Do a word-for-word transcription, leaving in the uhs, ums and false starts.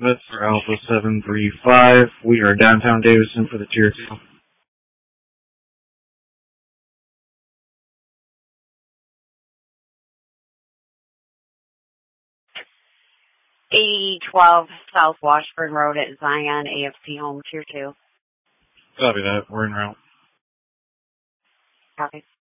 That's for Alpha seven three five. We are downtown Davison for the Tier two. eighty twelve South Washburn Road at Zion, A F C Home, Tier two. Copy that. We're en route. Copy.